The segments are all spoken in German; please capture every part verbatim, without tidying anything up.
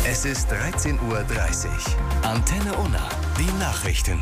Es ist dreizehn Uhr dreißig. Antenne Unna, die Nachrichten.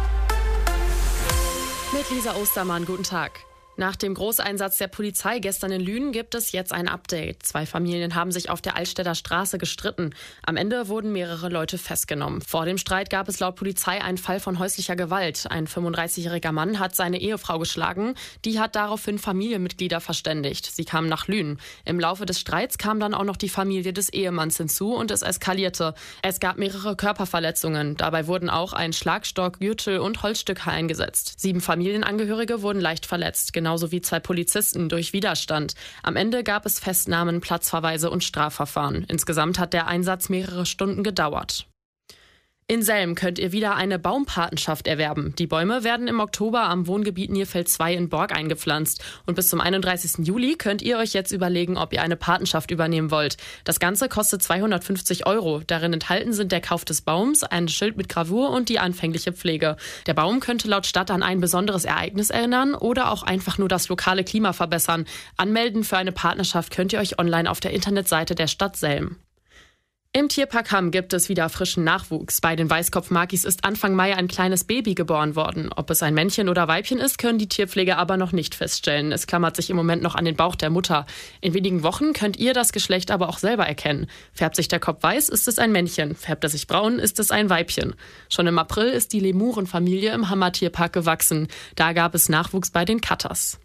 Mit Lisa Ostermann, guten Tag. Nach dem Großeinsatz der Polizei gestern in Lünen gibt es jetzt ein Update. Zwei Familien haben sich auf der Altstädter Straße gestritten. Am Ende wurden mehrere Leute festgenommen. Vor dem Streit gab es laut Polizei einen Fall von häuslicher Gewalt. Ein fünfunddreißigjähriger Mann hat seine Ehefrau geschlagen. Die hat daraufhin Familienmitglieder verständigt. Sie kamen nach Lünen. Im Laufe des Streits kam dann auch noch die Familie des Ehemanns hinzu und es eskalierte. Es gab mehrere Körperverletzungen. Dabei wurden auch ein Schlagstock, Gürtel und Holzstücke eingesetzt. Sieben Familienangehörige wurden leicht verletzt. Genauso wie zwei Polizisten durch Widerstand. Am Ende gab es Festnahmen, Platzverweise und Strafverfahren. Insgesamt hat der Einsatz mehrere Stunden gedauert. In Selm könnt ihr wieder eine Baumpatenschaft erwerben. Die Bäume werden im Oktober am Wohngebiet Nierfeld zwei in Borg eingepflanzt. Und bis zum einunddreißigsten Juli könnt ihr euch jetzt überlegen, ob ihr eine Patenschaft übernehmen wollt. Das Ganze kostet zweihundertfünfzig Euro. Darin enthalten sind der Kauf des Baums, ein Schild mit Gravur und die anfängliche Pflege. Der Baum könnte laut Stadt an ein besonderes Ereignis erinnern oder auch einfach nur das lokale Klima verbessern. Anmelden für eine Partnerschaft könnt ihr euch online auf der Internetseite der Stadt Selm. Im Tierpark Hamm gibt es wieder frischen Nachwuchs. Bei den Weißkopfmakis ist Anfang Mai ein kleines Baby geboren worden. Ob es ein Männchen oder Weibchen ist, können die Tierpfleger aber noch nicht feststellen. Es klammert sich im Moment noch an den Bauch der Mutter. In wenigen Wochen könnt ihr das Geschlecht aber auch selber erkennen. Färbt sich der Kopf weiß, ist es ein Männchen. Färbt er sich braun, ist es ein Weibchen. Schon im April ist die Lemurenfamilie im Hammer Tierpark gewachsen. Da gab es Nachwuchs bei den Katters.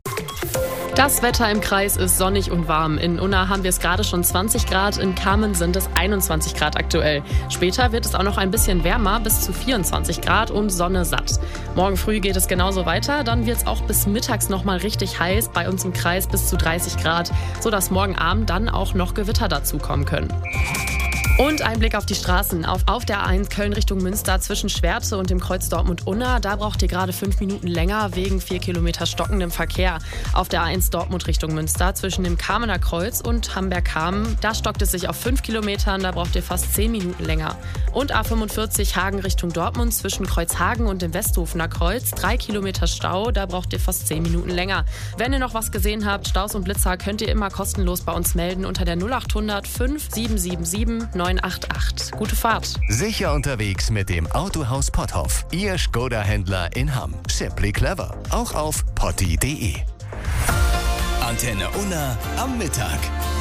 Das Wetter im Kreis ist sonnig und warm. In Unna haben wir es gerade schon zwanzig Grad, in Kamen sind es einundzwanzig Grad aktuell. Später wird es auch noch ein bisschen wärmer, bis zu vierundzwanzig Grad und Sonne satt. Morgen früh geht es genauso weiter, dann wird es auch bis mittags noch mal richtig heiß, bei uns im Kreis bis zu dreißig Grad, sodass morgen Abend dann auch noch Gewitter dazukommen können. Und ein Blick auf die Straßen. Auf, auf der A eins Köln Richtung Münster zwischen Schwerte und dem Kreuz Dortmund-Unna. Da braucht ihr gerade fünf Minuten länger wegen vier Kilometer stockendem Verkehr. Auf der A eins Dortmund Richtung Münster zwischen dem Kamener Kreuz und Hamberg-Kamen. Da stockt es sich auf fünf Kilometern. Da braucht ihr fast zehn Minuten länger. Und A fünfundvierzig Hagen Richtung Dortmund zwischen Kreuzhagen und dem Westhofener Kreuz. Drei Kilometer Stau. Da braucht ihr fast zehn Minuten länger. Wenn ihr noch was gesehen habt, Staus und Blitzer, könnt ihr immer kostenlos bei uns melden unter der null acht hundert fünf sieben sieben sieben neun acht acht. Gute Fahrt. Sicher unterwegs mit dem Autohaus Potthoff. Ihr Skoda-Händler in Hamm. Simply clever. Auch auf potti punkt de. Antenne Unna am Mittag.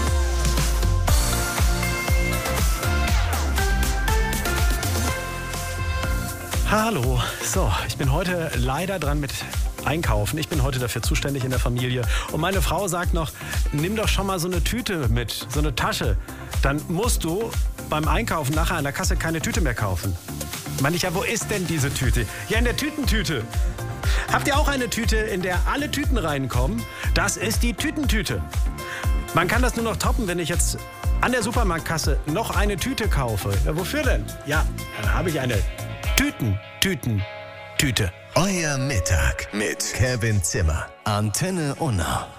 Hallo. So, ich bin heute leider dran mit Einkaufen. Ich bin heute dafür zuständig in der Familie. Und meine Frau sagt noch, nimm doch schon mal so eine Tüte mit, so eine Tasche. Dann musst du beim Einkaufen nachher an der Kasse keine Tüte mehr kaufen. Meine ich, ja, wo ist denn diese Tüte? Ja, in der Tütentüte. Habt ihr auch eine Tüte, in der alle Tüten reinkommen? Das ist die Tütentüte. Man kann das nur noch toppen, wenn ich jetzt an der Supermarktkasse noch eine Tüte kaufe. Ja, wofür denn? Ja, dann habe ich eine Tüten-Tüten-Tüte. Euer Mittag mit Kevin Zimmer. Antenne Unna.